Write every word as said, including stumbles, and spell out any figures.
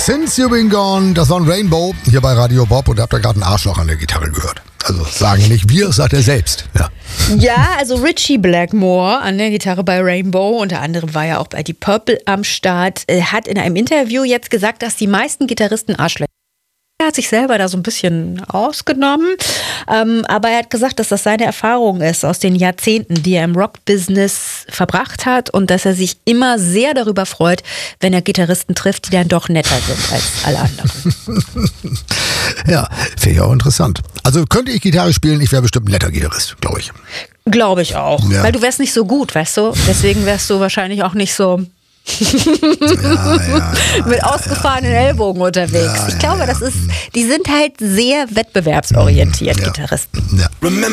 Since You've Been Gone, das war ein Rainbow hier bei Radio Bob und da habt ihr gerade einen Arschloch an der Gitarre gehört. Also sagen nicht wir, sagt er selbst. Ja. Ja, also Ritchie Blackmore an der Gitarre bei Rainbow, unter anderem war ja auch bei Deep Purple am Start, hat in einem Interview jetzt gesagt, dass die meisten Gitarristen Arschlöcher. Er hat sich selber da so ein bisschen ausgenommen, ähm, aber er hat gesagt, dass das seine Erfahrung ist aus den Jahrzehnten, die er im Rock-Business verbracht hat und dass er sich immer sehr darüber freut, wenn er Gitarristen trifft, die dann doch netter sind als alle anderen. Ja, finde ich auch interessant. Also könnte ich Gitarre spielen, ich wäre bestimmt ein netter Gitarrist, glaube ich. Glaube ich auch, ja. Weil du wärst nicht so gut, weißt du? Deswegen wärst du wahrscheinlich auch nicht so... ja, ja, ja, mit ausgefahrenen ja, Ellbogen unterwegs. Ja, ich glaube, ja, ja. das ist, die sind halt sehr wettbewerbsorientiert, ja. Gitarristen. Ja.